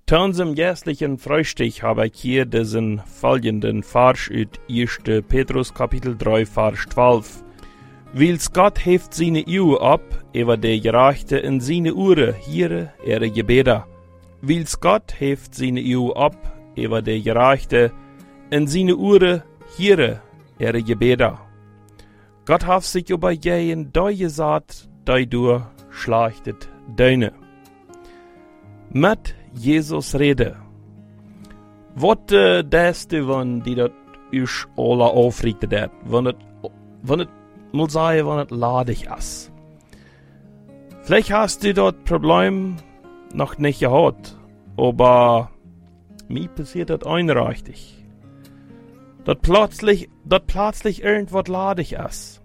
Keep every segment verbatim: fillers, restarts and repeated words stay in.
Zu unserem jährlichen Frühstück habe ich hier diesen folgenden Vers aus erster Petrus Kapitel drei, Vers zwölf. Wils Gott heeft seine Eeuw ab, über de Gerechte in seine Ure, hier ihre Gebete. Wils Gott heeft seine Eeuw ab, über de Gerechte in seine Ure, hier ihre Gebete. Gott hat sich über jeden gesagt, die du schlachtet deine. Mit Jesus rede. Wat uh, des du van die dat us alle aufrichtet dat, wann het, wann het, moet zeggen, wann het ladig is. Vielleicht hast du dat Problem noch nicht gehabt, aber mir passiert das einrichtig. Dat plötzlich, dat plötzlich irgendwas ladig ist.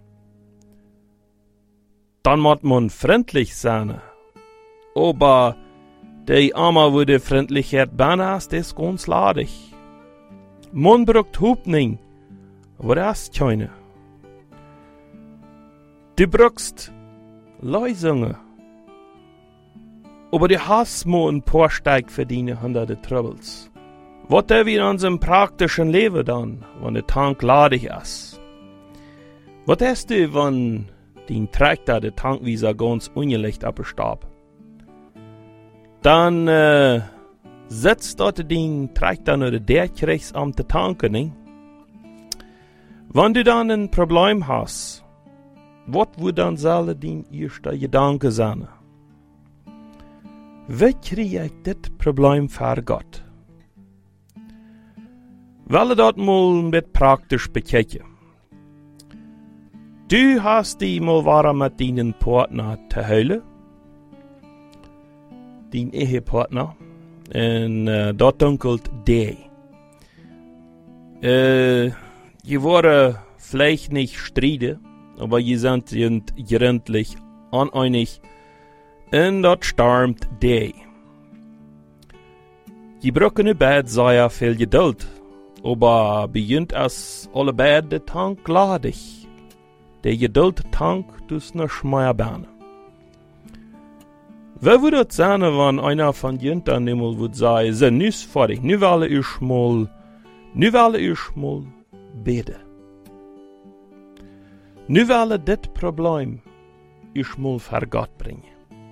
Dann muss man freundlich sein. Aber die Arme, wo die Freundlichkeit benast, ist ganz ladig. Man braucht Hoffnung, aber das ist keine. Du brauchst Lösungen. Aber du hast nur ein paar Steig verdienen hinter den Troubles. Was tun wir in unserem praktischen Leben dann, wenn der Tank ladig ist? Was hast du, wenn dein Traktor der Tankwieser ganz ungerecht abgestorben? Dann äh, setzt dort den Traktor nur der kriegst am te tanken, ne? Wenn du dann ein Problem hast, was wird dann soll dein erster Gedanke sein? Wie kriege ich das Problem für Gott? Will dort mal ein bisschen praktisch bekijken. Du hast die mal waren mit deinen Partner te huilen. Dein Ehepartner. En uh, dat dunkelt die. Uh, je worden vielleicht nicht Streit, aber je sind gerendlich uneinig. En dat stormt die. Je brauchen u bed sehr viel Geduld, aber beginnt es alle bed de Tank ladig. Der Geduld-Tank dus ne Schmeierbahn. Wer würde es sein, wenn einer von Jüntern nimmer würde sagen, so nüs fertig, nu will ich mal, nu will ich mal beten. Nu will das Problem ich mal vor Gott bringen.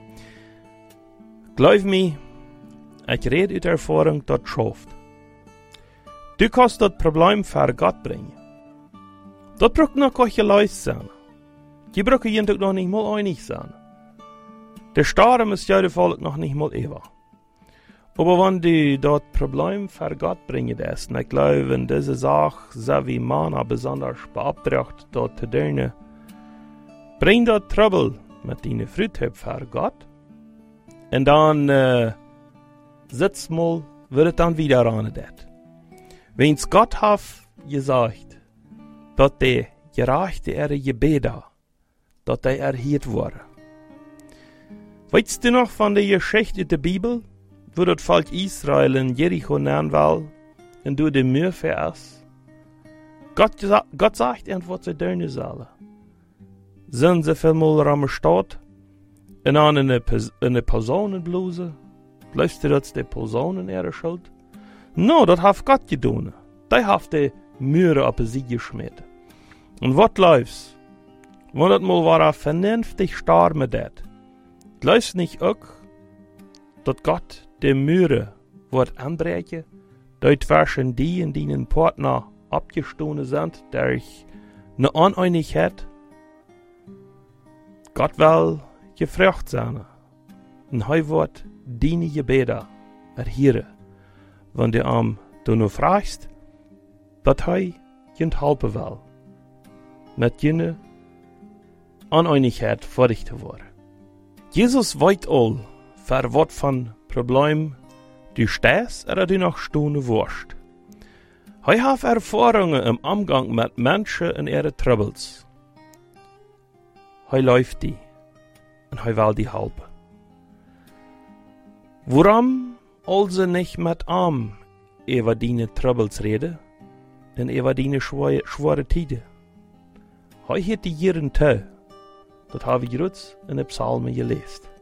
Glaub mir, ich rede aus Erfahrung, das schafft. Du kannst das Problem vor Gott bringen. Das braucht noch keine Leute sein. Die brauchen jeden Tag noch nicht mal einig sein. Der Sturm ist ja Volk noch nicht mal ewig. Aber wenn du das Problem vor Gott bringen lässt, und ich glaube, wenn diese Sache, so wie Mana besonders beabtragt, dort zu dienen, bring das Trouble mit deinen Frühtöpfen vor Gott, und dann äh, sitzt mal, wird es dann wieder ran. Wenn es Gott hat gesagt, dass der gerechte ihre Gebete, dass der erhört wurde. Weißt du noch von der Geschichte der Bibel, wo das Volk Israel in Jericho nehmen will und du die Mühe fährst? Gott, Gott sagt irgendwas zu tun sollen. Sind sie vielmal am Stadt und an eine, eine Personenbluse? Bleibst du das die Personen ihre Schuld? No, das hat Gott getan. Der hat die Mühe auf sie geschmiert. Und was läuft's? Wenn das mal war, vernünftig starme det. Läuft's nicht auch, dass Gott die Mühre wird anbrechen, dort zwischen die und deinen Partner abgestoßen sind, der ich eine Uneinigkeit? Gott will gefragt sein. Und er wird deine Gebete erhören, wenn du am du nur fragst, dass er kind helfen will, mit jener Uneinigkeit vor dich zu werden. Jesus weiß all, für was von Problem du stehst oder du noch stehen wirst. Er hat Erfahrungen im Umgang mit Menschen in ihren Troubles. Er läuft die und er will die helfen. Warum also nicht mit ihm über deine Troubles reden und über deine schwere, schwere Tide? Er hat die jeden Tag. Das habe ich jetzt in den Psalmen gelesen.